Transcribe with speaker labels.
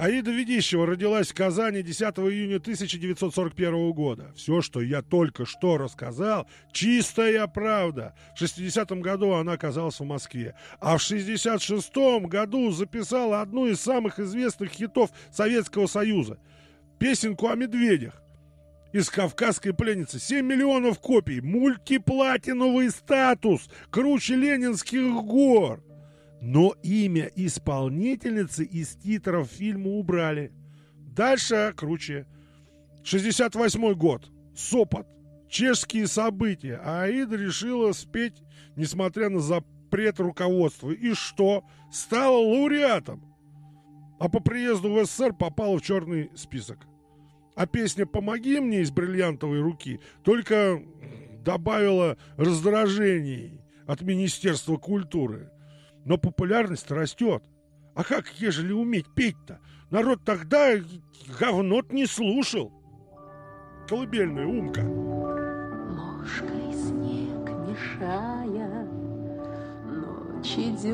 Speaker 1: Аида Ведищева родилась в Казани 10 июня 1941 года. Все, что я только что рассказал, чистая правда. В 60-м году она оказалась в Москве. А в 66-м году записала одну из самых известных хитов Советского Союза. Песенку о медведях. Из «Кавказской пленницы». 7 миллионов копий. Мультиплатиновый статус. Круче Ленинских гор. Но имя исполнительницы из титров фильма убрали. Дальше круче. 68-й год. Сопот. Чешские события. А Аида решила спеть, несмотря на запрет руководства. И что? Стала лауреатом. А по приезду в СССР попала в черный список. А песня «Помоги мне» из «Бриллиантовой руки» только добавила раздражений от Министерства культуры. Но популярность растет. А как, ежели уметь петь-то? Народ тогда говно-то не слушал. Колыбельная, Умка.
Speaker 2: Ложкой снег мешая, ночь идет.